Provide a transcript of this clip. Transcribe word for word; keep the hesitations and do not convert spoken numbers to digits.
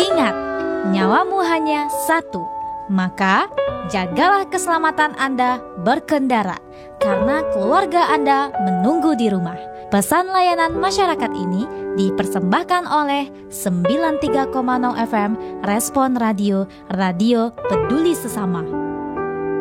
Ingat, nyawamu hanya satu, maka jagalah keselamatan Anda berkendara, karena keluarga Anda menunggu di rumah. Pesan layanan masyarakat ini dipersembahkan oleh sembilan puluh tiga koma nol F M Respon Radio, Radio Peduli Sesama.